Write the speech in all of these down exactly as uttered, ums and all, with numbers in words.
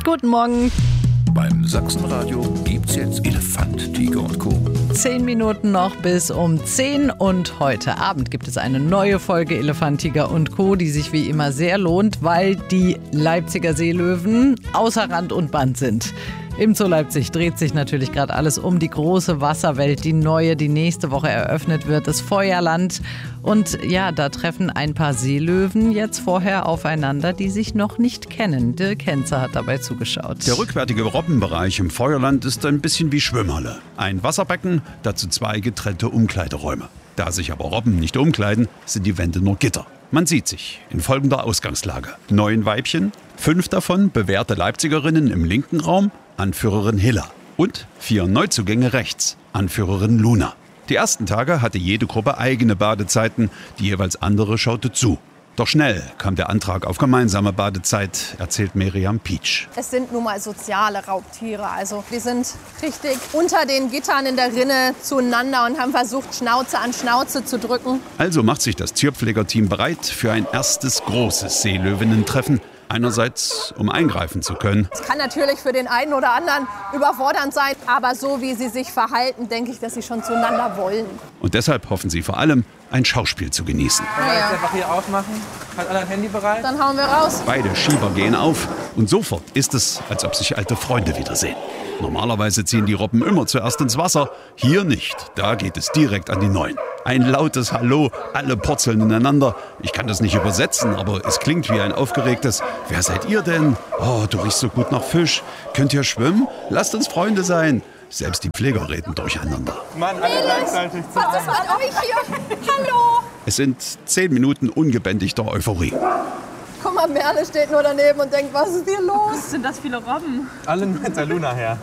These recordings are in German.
Guten Morgen. Beim Sachsenradio gibt's jetzt Elefant, Tiger und Co. Zehn Minuten noch bis um zehn und heute Abend gibt es eine neue Folge Elefant, Tiger und Co., die sich wie immer sehr lohnt, weil die Leipziger Seelöwen außer Rand und Band sind. Im Zoo Leipzig dreht sich natürlich gerade alles um die große Wasserwelt, die neue, die nächste Woche eröffnet wird, das Feuerland. Und ja, da treffen ein paar Seelöwen jetzt vorher aufeinander, die sich noch nicht kennen. Dirk Henze hat dabei zugeschaut. Der rückwärtige Robbenbereich im Feuerland ist ein bisschen wie Schwimmhalle. Ein Wasserbecken, dazu zwei getrennte Umkleideräume. Da sich aber Robben nicht umkleiden, sind die Wände nur Gitter. Man sieht sich in folgender Ausgangslage. Neun Weibchen, fünf davon bewährte Leipzigerinnen im linken Raum, Anführerin Hilla. Und vier Neuzugänge rechts, Anführerin Luna. Die ersten Tage hatte jede Gruppe eigene Badezeiten, die jeweils andere schaute zu. Doch schnell kam der Antrag auf gemeinsame Badezeit, erzählt Miriam Pietsch. Es sind nun mal soziale Raubtiere. Also die sind richtig unter den Gittern in der Rinne zueinander und haben versucht, Schnauze an Schnauze zu drücken. Also macht sich das Tierpflegerteam bereit für ein erstes großes Seelöwinnen-Treffen. Einerseits, um eingreifen zu können. Es kann natürlich für den einen oder anderen überfordernd sein, aber so wie sie sich verhalten, denke ich, dass sie schon zueinander wollen. Und deshalb hoffen sie vor allem, ein Schauspiel zu genießen. Können wir jetzt einfach hier aufmachen? Hat alle ein Handy bereit? Dann hauen wir raus. Beide Schieber gehen auf und sofort ist es, als ob sich alte Freunde wiedersehen. Normalerweise ziehen die Robben immer zuerst ins Wasser, hier nicht. Da geht es direkt an die Neuen. Ein lautes Hallo, alle purzeln ineinander. Ich kann das nicht übersetzen, aber es klingt wie ein aufgeregtes „Wer seid ihr denn? Oh, du riechst so gut nach Fisch. Könnt ihr schwimmen? Lasst uns Freunde sein." Selbst die Pfleger reden durcheinander. Mann, alle gleichzeitig zu Was ist mit euch hier? Hallo! Es sind zehn Minuten ungebändigter Euphorie. Guck mal, Merle steht nur daneben und denkt, was ist hier los? Sind das viele Robben? Alle nur hinter Luna her.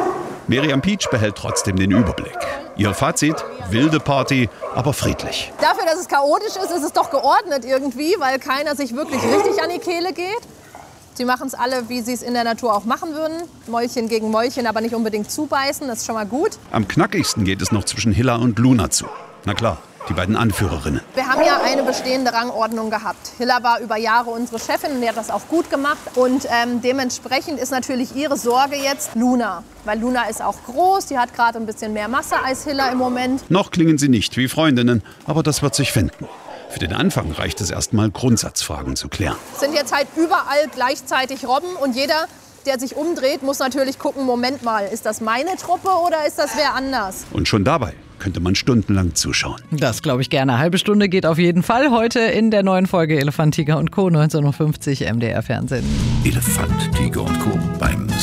Miriam Pietsch behält trotzdem den Überblick. Ihr Fazit: wilde Party, aber friedlich. Dafür, dass es chaotisch ist, ist es doch geordnet irgendwie, weil keiner sich wirklich richtig an die Kehle geht. Sie machen es alle, wie sie es in der Natur auch machen würden. Mäulchen gegen Mäulchen, aber nicht unbedingt zubeißen, das ist schon mal gut. Am knackigsten geht es noch zwischen Hilla und Luna zu. Na klar, die beiden Anführerinnen. Wir haben ja eine bestehende Rangordnung gehabt. Hilla war über Jahre unsere Chefin und die hat das auch gut gemacht. Und ähm, dementsprechend ist natürlich ihre Sorge jetzt Luna. Weil Luna ist auch groß, die hat gerade ein bisschen mehr Masse als Hilla im Moment. Noch klingen sie nicht wie Freundinnen, aber das wird sich finden. Für den Anfang reicht es erstmal, Grundsatzfragen zu klären. Es sind jetzt halt überall gleichzeitig Robben und jeder, der sich umdreht, muss natürlich gucken, Moment mal, ist das meine Truppe oder ist das wer anders? Und schon dabei könnte man stundenlang zuschauen. Das glaube ich gerne. Eine halbe Stunde geht auf jeden Fall heute in der neuen Folge Elefant, Tiger und Co. neunzehn Uhr fünfzig M D R Fernsehen. Elefant, Tiger und Co.